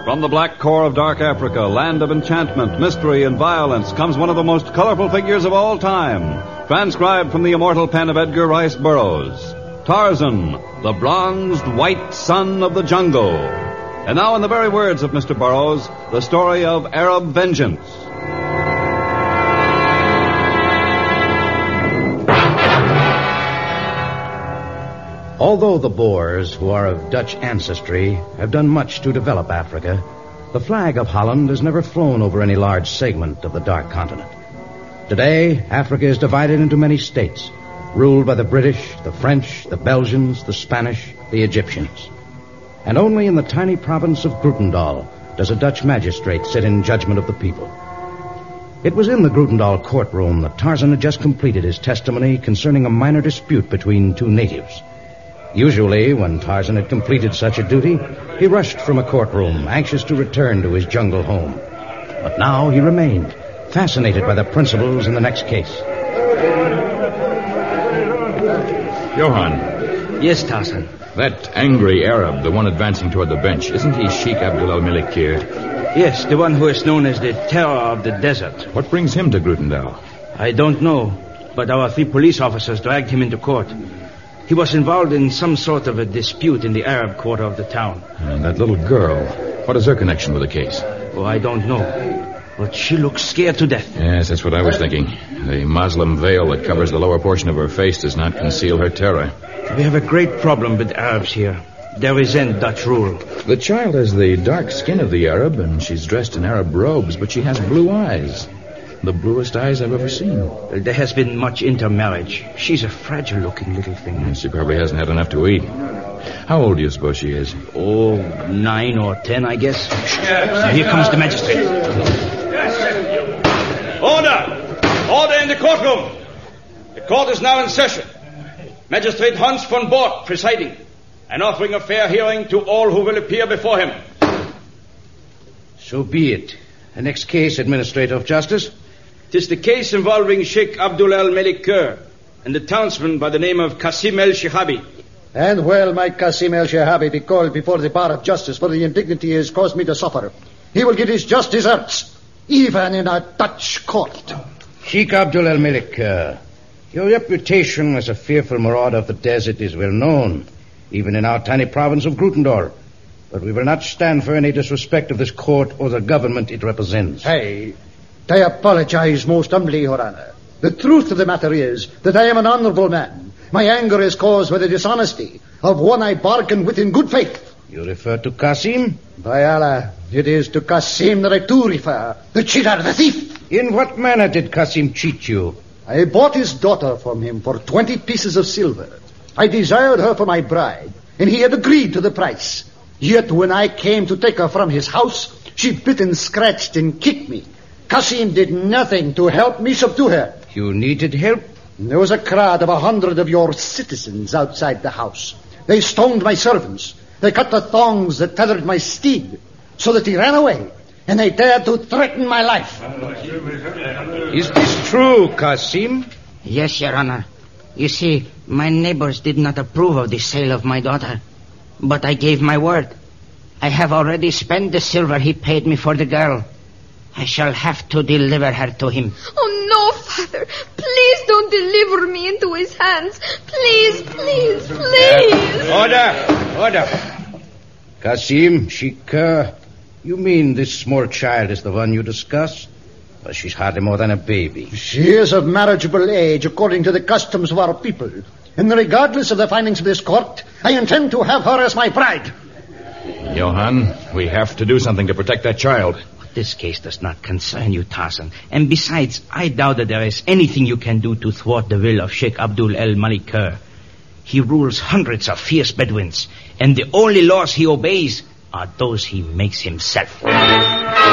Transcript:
From the black core of dark Africa, land of enchantment, mystery, and violence, comes one of the most colorful figures of all time, transcribed from the immortal pen of Edgar Rice Burroughs. Tarzan, the bronzed white son of the jungle. And now, in the very words of Mr. Burroughs, the story of Arab vengeance. Although the Boers, who are of Dutch ancestry, have done much to develop Africa, the flag of Holland has never flown over any large segment of the dark continent. Today, Africa is divided into many states, ruled by the British, the French, the Belgians, the Spanish, the Egyptians. And only in the tiny province of Grootendal does a Dutch magistrate sit in judgment of the people. It was in the Grootendal courtroom that Tarzan had just completed his testimony concerning a minor dispute between two natives. Usually, when Tarzan had completed such a duty, he rushed from a courtroom, anxious to return to his jungle home. But now he remained, fascinated by the principals in the next case. Johann. Yes, Tarzan. That angry Arab, the one advancing toward the bench, isn't he Sheikh Abdul al-Malik Kir? Yes, the one who is known as the Terror of the Desert. What brings him to Grootendal? I don't know, but our 3 police officers dragged him into court. He was involved in some sort of a dispute in the Arab quarter of the town. And that little girl, what is her connection with the case? Oh, I don't know. But she looks scared to death. Yes, that's what I was thinking. The Muslim veil that covers the lower portion of her face does not conceal her terror. We have a great problem with Arabs here. They resent Dutch rule. The child has the dark skin of the Arab, and she's dressed in Arab robes, but she has blue eyes. The bluest eyes I've ever seen. There has been much intermarriage. She's a fragile-looking little thing. She probably hasn't had enough to eat. How old do you suppose she is? Oh, 9 or 10, I guess. Here comes the magistrate. Order in the courtroom. The court is now in session. Magistrate Hans von Bork presiding and offering a fair hearing to all who will appear before him. So be it. The next case, Administrator of Justice. 'Tis the case involving Sheikh Abdul al-Malik Kher and the townsman by the name of Qasim el-Shihabi. And well might Qasim el-Shihabi be called before the bar of justice for the indignity he has caused me to suffer. He will get his just deserts, even in a Dutch court. Sheikh Abdul al-Malik Kher, your reputation as a fearful marauder of the desert is well known, even in our tiny province of Grootendal. But we will not stand for any disrespect of this court or the government it represents. Hey, I apologize most humbly, Your Honor. The truth of the matter is that I am an honorable man. My anger is caused by the dishonesty of one I bargained with in good faith. You refer to Qasim? By Allah, it is to Qasim that I do refer, the cheater, the thief. In what manner did Qasim cheat you? I bought his daughter from him for 20 pieces of silver. I desired her for my bride, and he had agreed to the price. Yet when I came to take her from his house, she bit and scratched and kicked me. Qasim did nothing to help me subdue her. You needed help? There was a crowd of 100 of your citizens outside the house. They stoned my servants. They cut the thongs that tethered my steed so that he ran away, and they dared to threaten my life. Is this true, Qasim? Yes, Your Honor. You see, my neighbors did not approve of the sale of my daughter. But I gave my word. I have already spent the silver he paid me for the girl. I shall have to deliver her to him. Oh, no, Father. Please don't deliver me into his hands. Please, please, please. Order. Qasim, Sheikh, you mean this small child is the one you discuss? Well, she's hardly more than a baby. She is of marriageable age according to the customs of our people. And regardless of the findings of this court, I intend to have her as my bride. Johann, we have to do something to protect that child. This case does not concern you, Tarzan. And besides, I doubt that there is anything you can do to thwart the will of Sheikh Abdul al-Malik Kher. He rules hundreds of fierce Bedouins, and the only laws he obeys are those he makes himself.